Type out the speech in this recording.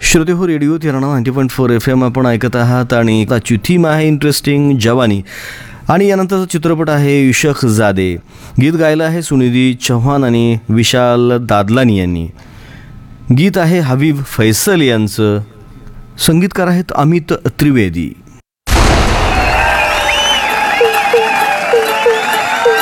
श्रोते हो, radio तिराणा 90.4 FM आपण ऐकत आहात आणि आजची थीम आहे इंटरेस्टिंग जवानी. आणि यानंतरचा चित्रपट आहे इश्क जादे. गीत गायलं आहे सुनिधी चौहान आणि विशाल दादलानी यांनी. गीत आहे हबीब फैसल यांचं. संगीतकार आहेत अमित त्रिवेदी.